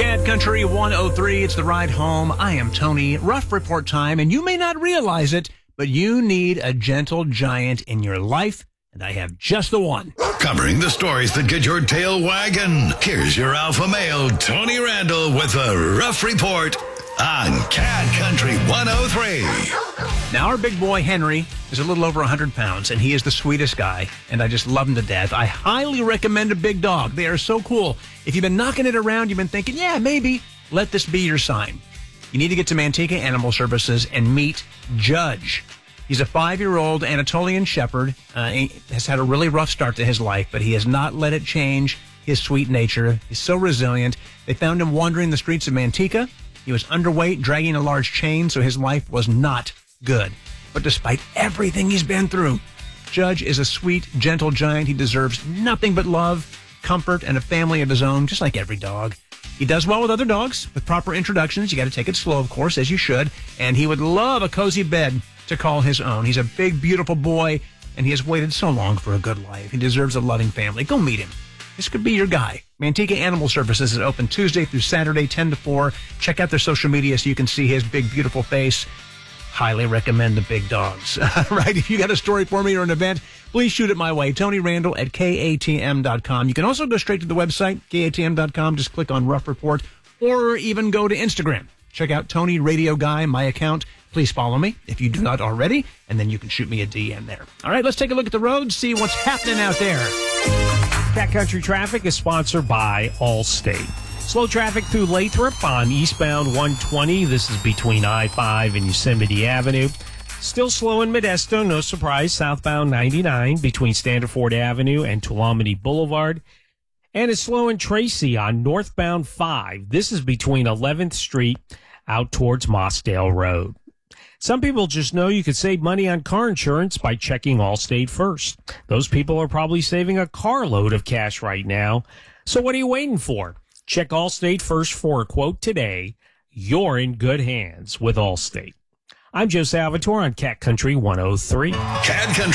Cat Country 103, it's the ride home. I am Tony. Rough report time, and you may not realize it, but you need a gentle giant in your life, and I have just the one. Covering the stories that get your tail wagging. Here's your alpha male, Tony Randall, with a rough report on Cat Country 103. Now, our big boy, Henry, is a little over 100 pounds, and he is the sweetest guy, and I just love him to death. I highly recommend a big dog. They are so cool. If you've been knocking it around, you've been thinking, yeah, maybe, let this be your sign. You need to get to Manteca Animal Services and meet Judge. He's a 5-year-old Anatolian Shepherd. He has had a really rough start to his life, but he has not let it change his sweet nature. He's so resilient. They found him wandering the streets of Manteca. He was underweight, dragging a large chain, so his life was not good. But despite everything he's been through, Judge is a sweet, gentle giant. He deserves nothing but love, comfort, and a family of his own, just like every dog. He does well with other dogs. With proper introductions, you got to take it slow, of course, as you should. And he would love a cozy bed to call his own. He's a big, beautiful boy, and he has waited so long for a good life. He deserves a loving family. Go meet him. This could be your guy. Manteca Animal Services is open Tuesday through Saturday, 10 to 4. Check out their social media so you can see his big, beautiful face. Highly recommend the big dogs. Right? If you got a story for me or an event, please shoot it my way. Tony Randall at KATM.com. You can also go straight to the website, KATM.com. Just click on Rough Report, or even go to Instagram. Check out Tony Radio Guy, my account. Please follow me if you do not already, and then you can shoot me a DM there. All right, let's take a look at the roads, see what's happening out there. Cat Country Traffic is sponsored by Allstate. Slow traffic through Lathrop on eastbound 120. This is between I-5 and Yosemite Avenue. Still slow in Modesto, no surprise. Southbound 99 between Standerford Avenue and Tuolumne Boulevard. And it's slow in Tracy on northbound 5. This is between 11th Street out towards Mossdale Road. Some people just know you could save money on car insurance by checking Allstate first. Those people are probably saving a carload of cash right now. So what are you waiting for? Check Allstate first for a quote today. You're in good hands with Allstate. I'm Joe Salvatore on Cat Country 103. Cat Country.